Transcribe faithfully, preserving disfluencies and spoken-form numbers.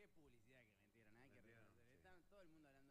qué publicidad que metieron, hay que Metieron, reconocer. sí. Está todo el mundo hablando